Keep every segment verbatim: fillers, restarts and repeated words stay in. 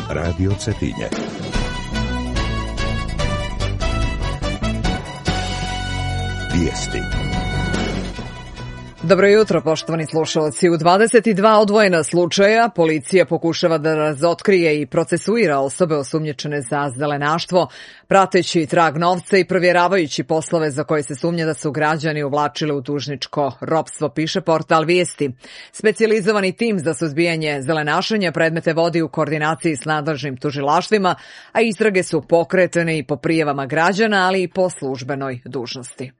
Radio Cetinje. Vijesti. Dobro jutro, poštovani slušalci. U dvadeset dva odvojena slučaja policija pokušava da razotkrije i procesuira osobe osumnjičene za zelenaštvo, prateći trag novca i provjeravajući poslove za koje se sumnja da su građani uvlačili u dužničko ropstvo, piše portal Vijesti. Specijalizovani tim za suzbijanje zelenašenja predmete vodi u koordinaciji s nadležnim tužilaštvima, a istrage su pokretane i po prijavama građana, ali i po službenoj dužnosti.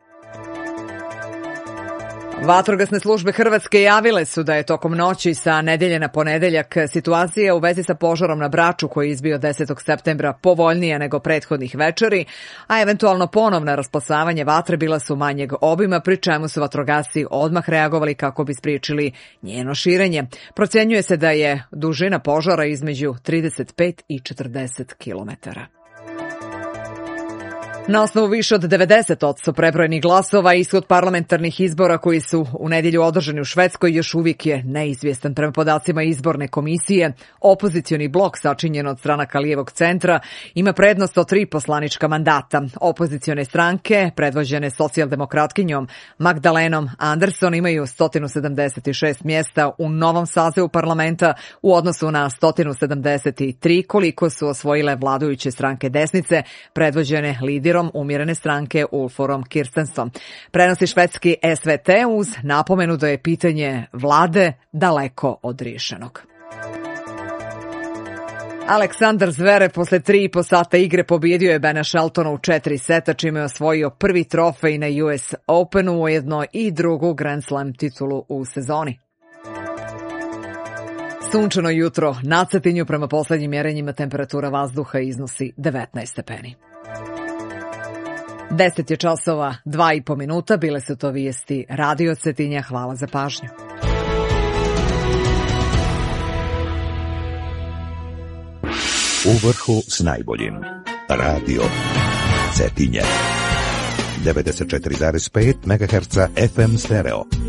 Vatrogasne službe Hrvatske javile su da je tokom noći sa nedelje na ponedeljak situacija u vezi sa požarom na Braču koji je izbio desetog septembra povoljnija nego prethodnih večeri, a eventualno ponovna rasplamsavanje vatre bila su manjeg obima, pri čemu su vatrogasci odmah reagovali kako bi spriječili njeno širenje. Procenjuje se da je dužina požara između trideset pet i četrdeset kilometara. Na osnovu više od devedeset posto prebrojenih glasova, ishod parlamentarnih izbora koji su u nedjelju održani u Švedskoj još uvijek je neizvjestan. Prema podacima izborne komisije, opozicioni blok sačinjen od stranaka lijevog centra ima prednost od tri poslanička mandata. Opozicione stranke, predvođene socijaldemokratkinjom Magdalenom Andersson, imaju sto sedamdeset šest mjesta u novom sazivu parlamenta u odnosu na sto sedamdeset tri koliko su osvojile vladajuće stranke desnice, predvođene liderom umjerene stranke Ulforom Kirstensom. Prenosi švedski S V T uz napomenu da je pitanje vlade daleko od riješenog. Aleksandar Zverev posle tri i po sata igre pobijedio je Bena Sheltona u četiri seta, čime je osvojio prvi trofej na U S Openu, ujedno i drugu Grand Slam titulu u sezoni. Sunčano jutro na Cetinju, prema poslednjim mjerenjima temperatura vazduha iznosi devetnaest stepeni. Deset je časova, dva i po minuta, bile su to vijesti Radio Cetinja. Hvala za pažnju. U vrhu s najboljim. Radio Cetinje. devedeset četiri zarez pet megaherca F M stereo.